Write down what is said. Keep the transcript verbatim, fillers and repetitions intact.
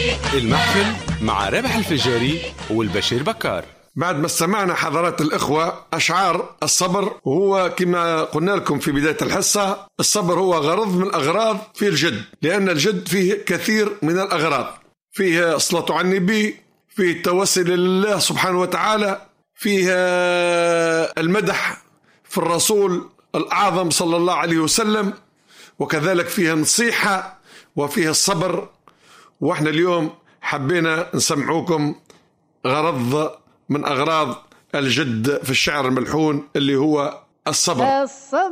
المحفل مع رابح الفجاري والبشير بكار. بعد ما استمعنا حضرات الإخوة أشعار الصبر، وهو كما قلنا لكم في بداية الحصة، الصبر هو غرض من الأغراض في الجد، لأن الجد فيه كثير من الأغراض، فيه الصلاة على النبي، فيه التوسل لله سبحانه وتعالى، فيه المدح في الرسول الأعظم صلى الله عليه وسلم، وكذلك فيه النصيحة وفيه الصبر. وإحنا اليوم حبينا نسمعوكم غرض من أغراض الجد في الشعر الملحون اللي هو الصبر.